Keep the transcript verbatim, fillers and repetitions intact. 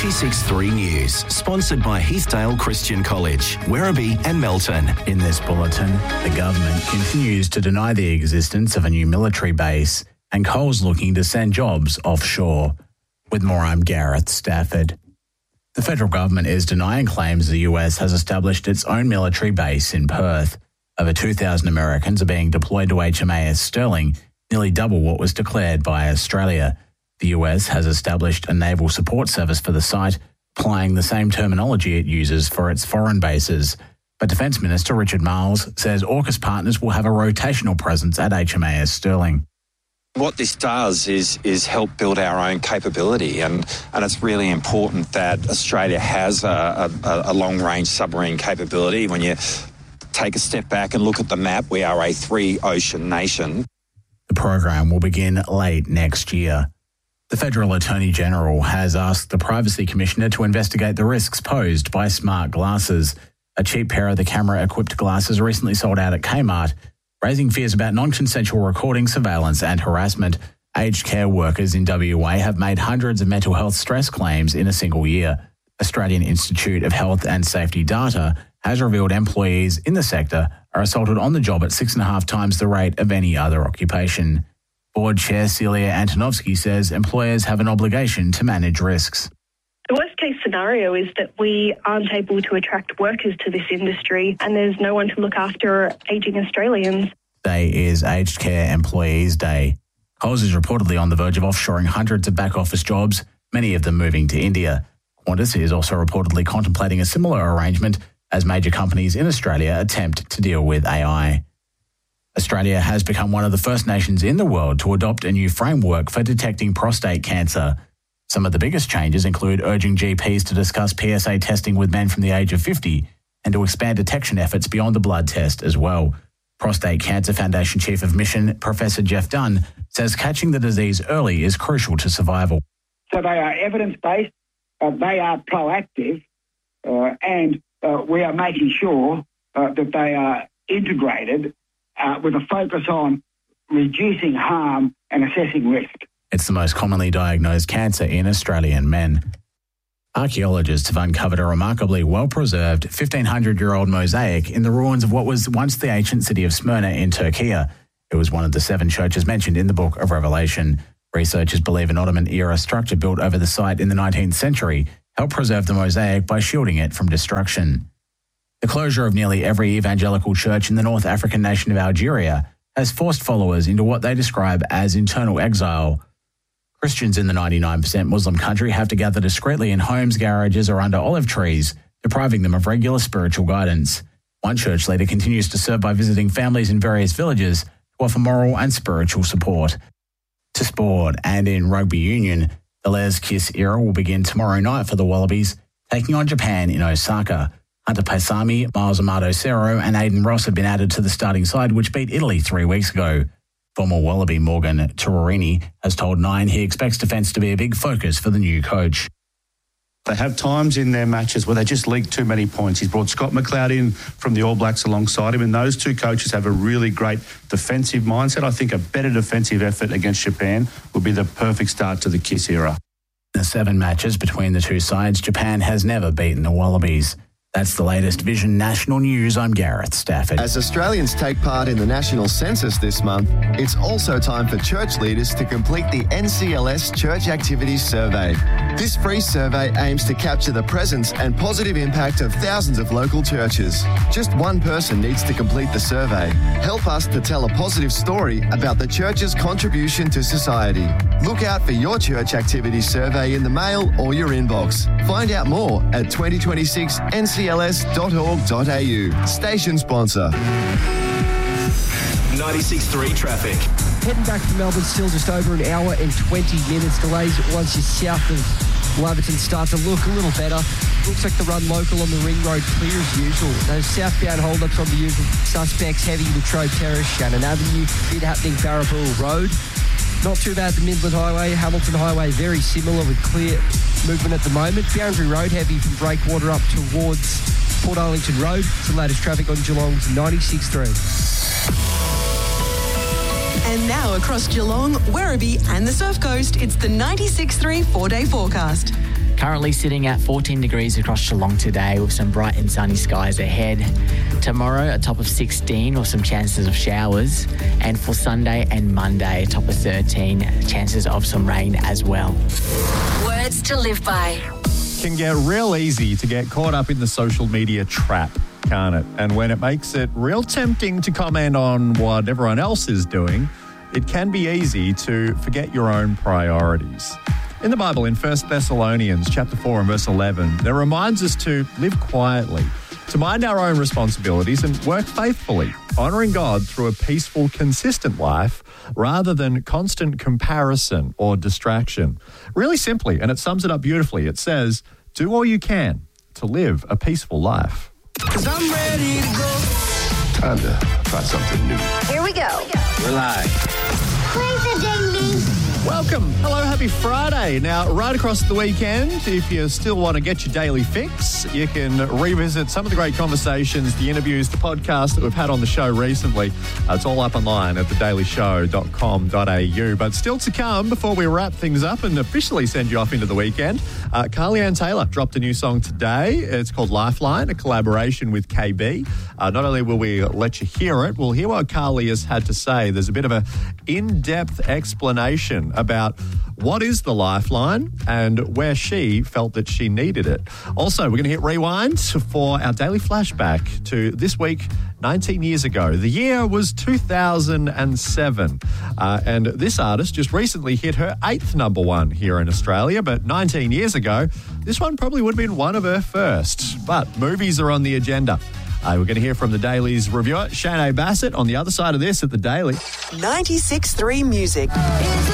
ninety-six point three News, sponsored by Heathdale Christian College, Werribee and Melton. In this bulletin, the government continues to deny the existence of a new military base, and Coles looking to send jobs offshore. With more, I'm Gareth Stafford. The federal government is denying claims the U S has established its own military base in Perth. Over two thousand Americans are being deployed to H M A S Sterling, nearly double what was declared by Australia. The U S has established a naval support service for the site, applying the same terminology it uses for its foreign bases. But Defence Minister Richard Marles says AUKUS partners will have a rotational presence at H M A S Sterling. What this does is is help build our own capability, and, and it's really important that Australia has a, a, a long-range submarine capability. When you take a step back and look at the map, we are a three-ocean nation. The program will begin late next year. The Federal Attorney General has asked the Privacy Commissioner to investigate the risks posed by smart glasses. A cheap pair of the camera-equipped glasses recently sold out at Kmart, raising fears about non-consensual recording, surveillance and harassment. Aged care workers in W A have made hundreds of mental health stress claims in a single year. Australian Institute of Health and Safety data has revealed employees in the sector are assaulted on the job at six and a half times the rate of any other occupation. Board Chair Celia Antonovsky says employers have an obligation to manage risks. The worst case scenario is that we aren't able to attract workers to this industry and there's no one to look after ageing Australians. Today is Aged Care Employees Day. Coles is reportedly on the verge of offshoring hundreds of back office jobs, many of them moving to India. Qantas is also reportedly contemplating a similar arrangement as major companies in Australia attempt to deal with A I. Australia has become one of the first nations in the world to adopt a new framework for detecting prostate cancer. Some of the biggest changes include urging G Ps to discuss P S A testing with men from the age of fifty and to expand detection efforts beyond the blood test as well. Prostate Cancer Foundation Chief of Mission, Professor Jeff Dunn, says catching the disease early is crucial to survival. So they are evidence-based, uh, they are proactive, uh, and uh, we are making sure uh, that they are integrated uh, with a focus on reducing harm and assessing risk. It's the most commonly diagnosed cancer in Australian men. Archaeologists have uncovered a remarkably well-preserved fifteen hundred-year-old mosaic in the ruins of what was once the ancient city of Smyrna in Turkey. It was one of the seven churches mentioned in the Book of Revelation. Researchers believe an Ottoman-era structure built over the site in the nineteenth century helped preserve the mosaic by shielding it from destruction. The closure of nearly every evangelical church in the North African nation of Algeria has forced followers into what they describe as internal exile. Christians in the ninety-nine percent Muslim country have to gather discreetly in homes, garages or under olive trees, depriving them of regular spiritual guidance. One church leader continues to serve by visiting families in various villages to offer moral and spiritual support. To sport, and in rugby union, the Les Kiss era will begin tomorrow night for the Wallabies, taking on Japan in Osaka. Hunter Paisami, Miles Amado-Serro and Aidan Ross have been added to the starting side, which beat Italy three weeks ago. Former Wallaby Morgan Tururini has told Nine he expects defence to be a big focus for the new coach. They have times in their matches where they just leak too many points. He's brought Scott McLeod in from the All Blacks alongside him, and those two coaches have a really great defensive mindset. I think a better defensive effort against Japan would be the perfect start to the Kiss era. In the seven matches between the two sides, Japan has never beaten the Wallabies. That's the latest Vision National News. I'm Gareth Stafford. As Australians take part in the national census this month, it's also time for church leaders to complete the N C L S Church Activities Survey. This free survey aims to capture the presence and positive impact of thousands of local churches. Just one person needs to complete the survey. Help us to tell a positive story about the church's contribution to society. Look out for your church activities survey in the mail or your inbox. Find out more at twenty twenty-six N C L S dot org dot a u. Station sponsor. ninety-six point three traffic. Heading back to Melbourne, still just over an hour and twenty minutes. Delays once you're south of Laverton start to look a little better. Looks like the run local on the Ring Road clear as usual. Those southbound hold-ups on the usual suspects, heavy Latrobe Terrace, Shannon Avenue, bit happening Barrabool Road. Not too bad the Midland Highway, Hamilton Highway, very similar with clear movement at the moment. Boundary Road heavy from Breakwater up towards Port Arlington Road. It's the latest traffic on Geelong's ninety-six point three. And now across Geelong, Werribee and the Surf Coast, it's the ninety-six point three four-day forecast. Currently sitting at fourteen degrees across Geelong today with some bright and sunny skies ahead. Tomorrow, a top of sixteen or some chances of showers. And for Sunday and Monday, a top of thirteen, chances of some rain as well. Words to live by. Can get real easy to get caught up in the social media trap, can't it? And when it makes it real tempting to comment on what everyone else is doing, it can be easy to forget your own priorities. In the Bible, in First Thessalonians chapter four and verse eleven, it reminds us to live quietly, to mind our own responsibilities and work faithfully, honouring God through a peaceful, consistent life rather than constant comparison or distraction. Really simply, and it sums it up beautifully, it says, do all you can to live a peaceful life. 'Cause I'm ready to go. Time to try something new. Here we go. We're live. Play the ding ding. Welcome. Hello, happy Friday. Now, right across the weekend, if you still want to get your daily fix, you can revisit some of the great conversations, the interviews, the podcasts that we've had on the show recently. Uh, it's all up online at the daily show dot com dot a u. But still to come, before we wrap things up and officially send you off into the weekend, uh, Carly Ann Taylor dropped a new song today. It's called Lifeline, a collaboration with K B. Uh, not only will we let you hear it, we'll hear what Carly has had to say. There's a bit of a in-depth explanation about what is the Lifeline and where she felt that she needed it. Also, we're going to hit rewind for our daily flashback to this week, nineteen years ago. The year was two thousand seven. Uh, and this artist just recently hit her eighth number one here in Australia. But nineteen years ago, this one probably would have been one of her first. But movies are on the agenda. Uh, we're going to hear from the Daily's reviewer, Shanae Bassett, on the other side of this at the Daily. ninety-six point three Music.